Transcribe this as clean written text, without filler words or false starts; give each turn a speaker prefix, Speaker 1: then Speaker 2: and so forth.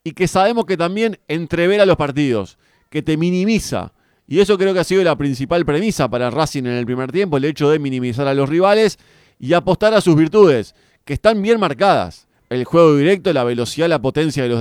Speaker 1: y que sabemos que también entrevera los partidos, que te minimiza. Y eso creo que ha sido la principal premisa para Racing en el primer tiempo, el hecho de minimizar a los rivales y apostar a sus virtudes, que están bien marcadas. El juego directo, la velocidad, la potencia de los